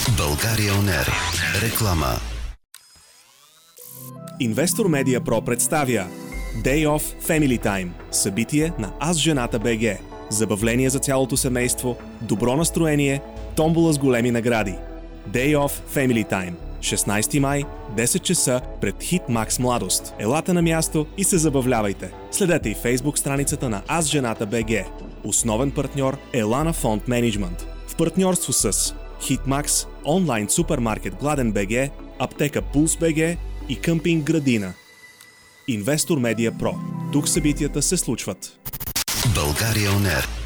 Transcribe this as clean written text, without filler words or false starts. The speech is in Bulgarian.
България On Air. Реклама. Инвестор Медиа Про представя Day of Family Time. Събитие на Аз жената БГ. Забавление за цялото семейство, добро настроение, томбола с големи награди. Day of Family Time. 16 май, 10 часа пред HitMax Младост. Елате на място и се забавлявайте. Следете и Facebook страницата на Аз жената БГ. Основен партньор Елана Фонд Менеджмент. В партньорство с HitMax, онлайн супермаркет Гладен БГ, аптека Пулс БГ и къмпинг Градина. Инвестор Медиа Про. Тук събитията се случват. България On Air.